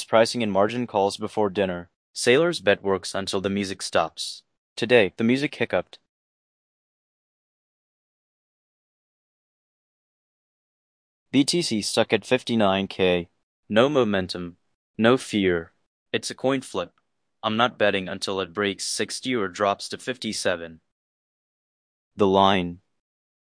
pricing and margin calls before dinner. Sailor's bet works until the music stops. Today, the music hiccuped. BTC stuck at 59K. No momentum. No fear. It's a coin flip. I'm not betting until it breaks 60 or drops to 57. The line.